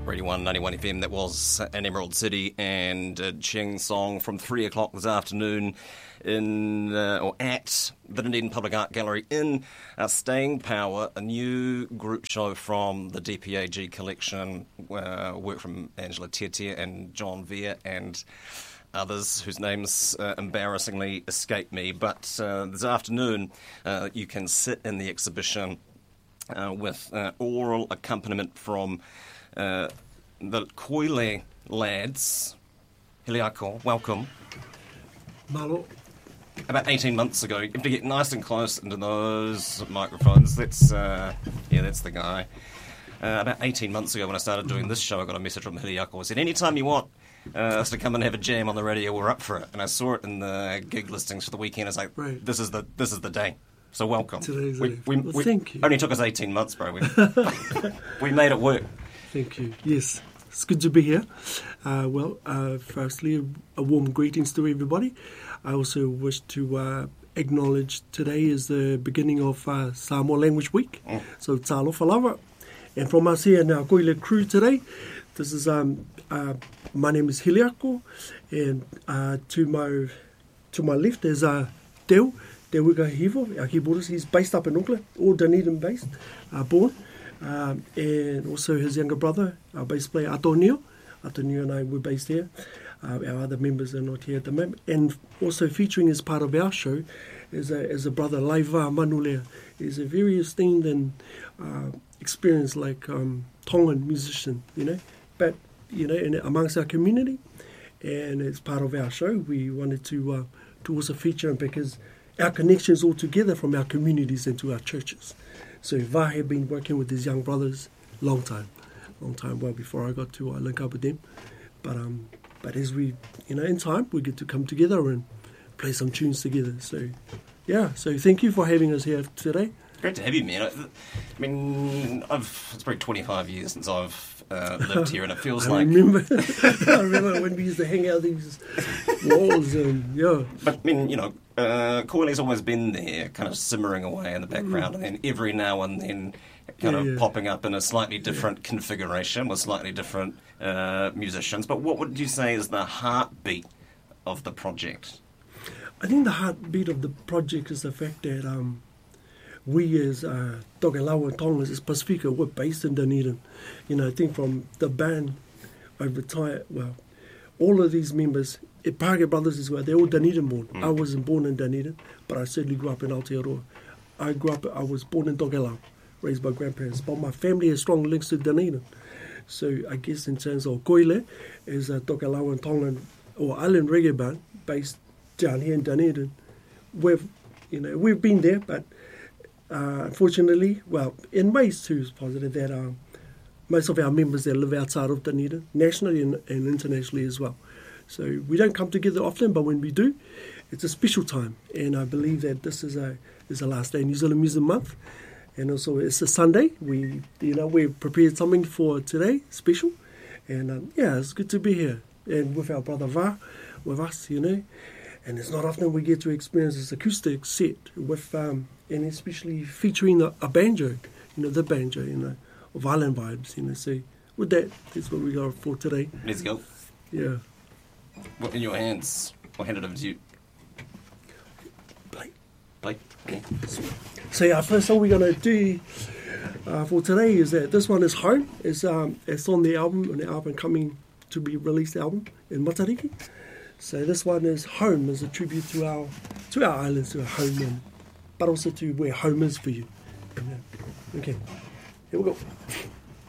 Radio 191 FM, that was an Emerald City and Ching song from 3 o'clock this afternoon at the Dunedin Public Art Gallery in Staying Power, a new group show from the DPAG collection, work from Angela Tietia and John Vere and others whose names embarrassingly escape me. But this afternoon you can sit in the exhibition with oral accompaniment from the Koile lads. Hiliako, welcome. Malo. About 18 months ago, you have to get nice and close into those microphones. That's the guy. About 18 months ago when I started doing this show, I got a message from Hiliako. I said, anytime you want us to come and have a jam on the radio, we're up for it. And I saw it in the gig listings for the weekend. I was like, right. This is the day. So welcome. Today's thank you. Only took us 18 months, bro. We made it work. Thank you. Yes, it's good to be here. Firstly, a warm greetings to everybody. I also wish to acknowledge today is the beginning of Samoa Language Week. So talofa lava. And from us here in our Koile crew today, this is my name is Hiliako, and to my left there's Te Wika Hivo, our keyboardist. He's based up in Auckland, all Dunedin based, born. And also his younger brother, our bass player Atonio. Atonio and I were based here. Our other members are not here at the moment. And also featuring as part of our show is a brother, Laiva Manulea. He's a very esteemed and experienced Tongan musician, but amongst our community. And as part of our show, we wanted to also feature him because our connections all together from our communities into our churches. So Va had been working with his young brothers long time, well before I got to link up with them. But as we, in time, we get to come together and play some tunes together. So, so thank you for having us here today. Great to have you, man. I mean, it's probably 25 years since I've lived here, and it feels I remember when we used to hang out these walls and, But, I mean, Koile's always been there, kind of simmering away in the background, and then every now and then kind of popping up in a slightly different configuration with slightly different musicians. But what would you say is the heartbeat of the project? I think the heartbeat of the project is the fact that we as Tokelau and Tongas as Pacifica, we're based in Dunedin. I think from the band over time, all of these members, Pākehā Brothers as well, they're all Dunedin born. I wasn't born in Dunedin, but I certainly grew up in Aotearoa. I was born in Tokelau, raised by grandparents, but my family has strong links to Dunedin. So I guess in terms of Koile, is a Tokelau and Tongan or island reggae band based down here in Dunedin. We've been there, but unfortunately, in ways too, it's positive that most of our members that live outside of Dunedin, nationally and internationally as well. So we don't come together often, but when we do, it's a special time. And I believe that this is the last day New Zealand Music Month, and also it's a Sunday. We've prepared something for today, special, and it's good to be here and with our brother Va, with us, and it's not often we get to experience this acoustic set with and especially featuring a banjo, the banjo, of island vibes, So with that's what we got for today. Let's go. Yeah. What in your hands? I'll hand it over to you. Play. Okay. So first song we're going to do for today is that this one is Home. It's on the album coming to be released album in Matariki. So this one is Home, is a tribute to our islands, to our home, but also to where home is for you. Okay, here we go.